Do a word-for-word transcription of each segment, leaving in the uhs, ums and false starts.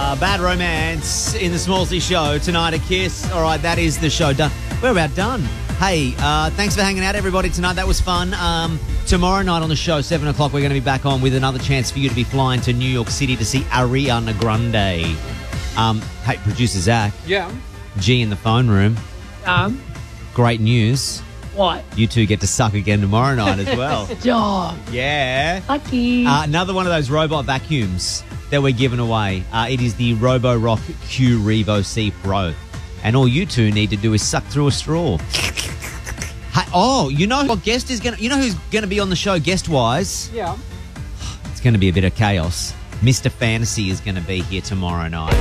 Uh, Bad Romance in the Smallsy Show tonight at Kiss. All right, that is the show done. We're about done. Hey, uh, thanks for hanging out, everybody, tonight. That was fun. Um, tomorrow night on the show, seven o'clock, we're going to be back on with another chance for you to be flying to New York City to see Ariana Grande. Um, hey, producer Zach. Yeah. G in the phone room. Um, Great news. what? You two get to suck again tomorrow night as well. Job. Yeah. Lucky. Uh, another one of those robot vacuums that we're giving away. Uh, it is the Roborock Q Revo C Pro. And all you two need to do is suck through a straw. Hey, oh, you know what guest is going to... You know who's going to be on the show guest-wise? Yeah. It's going to be a bit of chaos. Mister Fantasy is going to be here tomorrow night.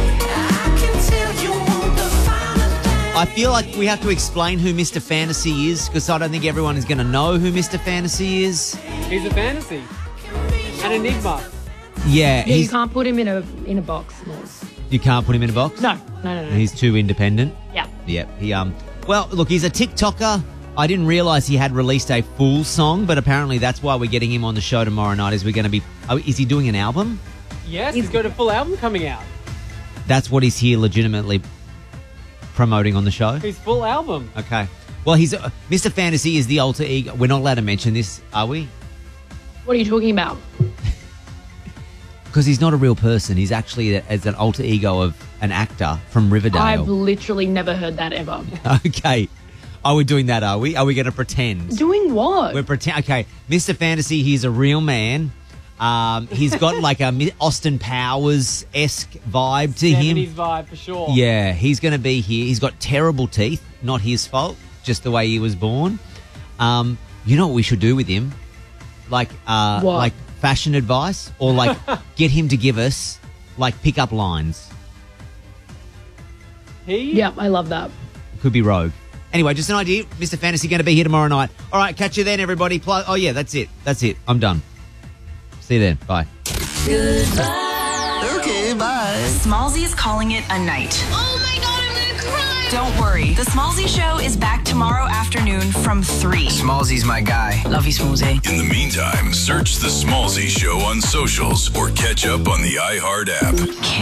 I feel like we have to explain who Mister Fantasy is because I don't think everyone is going to know who Mister Fantasy is. He's a fantasy. An enigma. Yeah, yeah, he's, you can't put him in a in a box, Moz. you can't put him in a box? No, no, no, no. He's too independent? yeah. Yep. He um. Well, look, he's a TikToker. I didn't realise he had released a full song, but apparently that's why we're getting him on the show tomorrow night. Is we're going to be? Oh, is he doing an album? Yes, he's got a full album coming out. That's what he's here legitimately promoting on the show. His full album. Okay. Well, he's uh, Mister Fantasy is the alter ego. We're not allowed to mention this, are we? What are you talking about? Because he's not a real person. He's actually a, as an alter ego of an actor from Riverdale. I've literally never heard that ever. Okay. Are we doing that, are we? Are we going to pretend? Doing what? We're pretend. Okay. Mister Fantasy, he's a real man. Um, he's got like a Mi- Austin Powers-esque vibe to him. seventies vibe for sure. Yeah, he's going to be here. He's got terrible teeth. Not his fault. Just the way he was born. Um, you know what we should do with him? Like, uh, What? like fashion advice, or like get him to give us like pick-up lines. He? Yeah, I love that. Could be rogue. Anyway, just an idea. Mister Fantasy going to be here tomorrow night. All right, catch you then, everybody. Pl- oh yeah, that's it. That's it. I'm done. See you then. Bye. Goodbye. Okay, bye. Smallzy is calling it a night. Oh my god, I'm gonna cry! Don't worry. The Smallzy Show is back tomorrow afternoon from three. Smallzy's my guy. Love you, Smallzy. In the meantime, search The Smallzy Show on socials or catch up on the iHeart app.